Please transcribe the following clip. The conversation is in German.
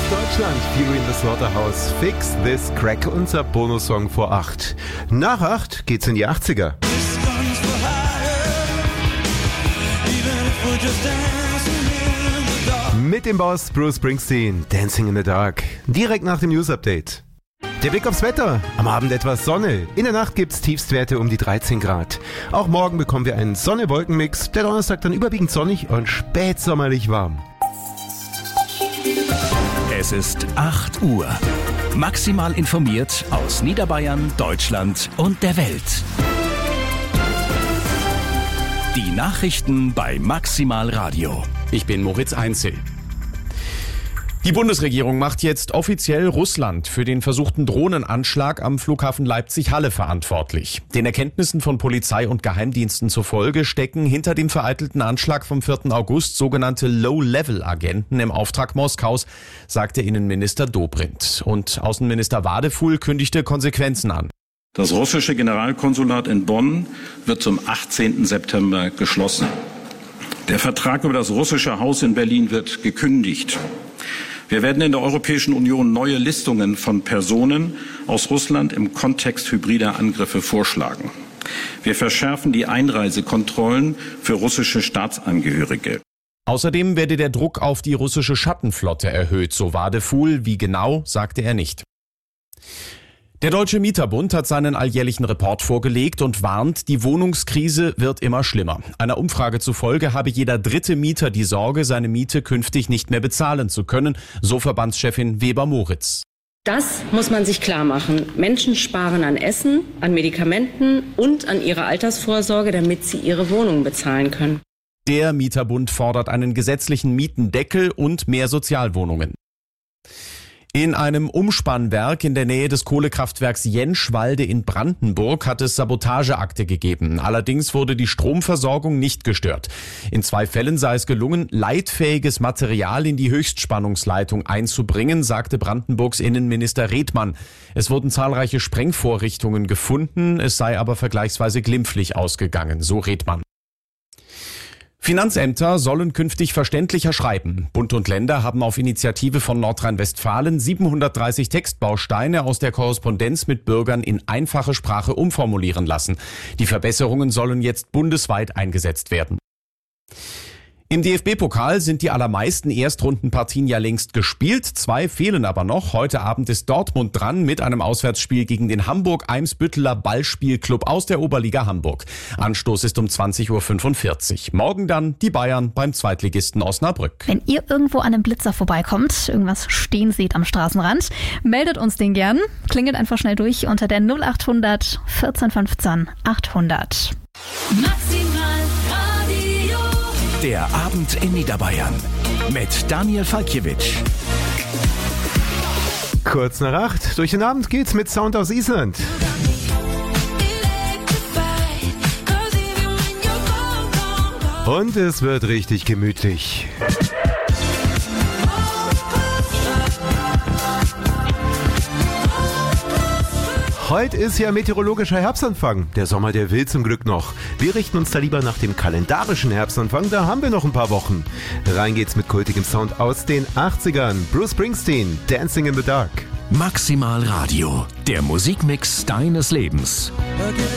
Deutschland, Fury in the Slaughterhouse, Fix This Crack, unser Bonussong vor 8. Nach 8 geht's in die 80er. Mit dem Boss Bruce Springsteen, Dancing in the Dark. Direkt nach dem News-Update. Der Blick aufs Wetter. Am Abend etwas Sonne. In der Nacht gibt's Tiefstwerte um die 13 Grad. Auch morgen bekommen wir einen Sonne-Wolken-Mix. Der Donnerstag dann überwiegend sonnig und spätsommerlich warm. Es ist 8 Uhr. Maximal informiert aus Niederbayern, Deutschland und der Welt. Die Nachrichten bei Maximal Radio. Ich bin Moritz Einzel. Die Bundesregierung macht jetzt offiziell Russland für den versuchten Drohnenanschlag am Flughafen Leipzig-Halle verantwortlich. Den Erkenntnissen von Polizei und Geheimdiensten zufolge stecken hinter dem vereitelten Anschlag vom 4. August sogenannte Low-Level-Agenten im Auftrag Moskaus, sagte Innenminister Dobrindt. Und Außenminister Wadefuhl kündigte Konsequenzen an. Das russische Generalkonsulat in Bonn wird zum 18. September geschlossen. Der Vertrag über das russische Haus in Berlin wird gekündigt. Wir werden in der Europäischen Union neue Listungen von Personen aus Russland im Kontext hybrider Angriffe vorschlagen. Wir verschärfen die Einreisekontrollen für russische Staatsangehörige. Außerdem werde der Druck auf die russische Schattenflotte erhöht, so Wadefuhl. Wie genau, sagte er nicht. Der Deutsche Mieterbund hat seinen alljährlichen Report vorgelegt und warnt, die Wohnungskrise wird immer schlimmer. Einer Umfrage zufolge habe jeder dritte Mieter die Sorge, seine Miete künftig nicht mehr bezahlen zu können, so Verbandschefin Weber-Moritz. Das muss man sich klar machen. Menschen sparen an Essen, an Medikamenten und an ihrer Altersvorsorge, damit sie ihre Wohnung bezahlen können. Der Mieterbund fordert einen gesetzlichen Mietendeckel und mehr Sozialwohnungen. In einem Umspannwerk in der Nähe des Kohlekraftwerks Jentschwalde in Brandenburg hat es Sabotageakte gegeben. Allerdings wurde die Stromversorgung nicht gestört. In 2 Fällen sei es gelungen, leitfähiges Material in die Höchstspannungsleitung einzubringen, sagte Brandenburgs Innenminister Redmann. Es wurden zahlreiche Sprengvorrichtungen gefunden, es sei aber vergleichsweise glimpflich ausgegangen, so Redmann. Finanzämter sollen künftig verständlicher schreiben. Bund und Länder haben auf Initiative von Nordrhein-Westfalen 730 Textbausteine aus der Korrespondenz mit Bürgern in einfache Sprache umformulieren lassen. Die Verbesserungen sollen jetzt bundesweit eingesetzt werden. Im DFB-Pokal sind die allermeisten Erstrundenpartien ja längst gespielt. 2 fehlen aber noch. Heute Abend ist Dortmund dran mit einem Auswärtsspiel gegen den Hamburg-Eimsbütteler Ballspielclub aus der Oberliga Hamburg. Anstoß ist um 20.45 Uhr. Morgen dann die Bayern beim Zweitligisten Osnabrück. Wenn ihr irgendwo an einem Blitzer vorbeikommt, irgendwas stehen seht am Straßenrand, meldet uns den gern. Klingelt einfach schnell durch unter der 0800 14 15 800. Maximal Radio. Der Abend in Niederbayern mit Daniel Falkiewicz. Kurz nach 8. Durch den Abend geht's mit Sound aus Island. Und es wird richtig gemütlich. Heute ist ja meteorologischer Herbstanfang. Der Sommer, der will zum Glück noch. Wir richten uns da lieber nach dem kalendarischen Herbstanfang. Da haben wir noch ein paar Wochen. Rein geht's mit kultigem Sound aus den 80ern. Bruce Springsteen, Dancing in the Dark. Maximal Radio, der Musikmix deines Lebens.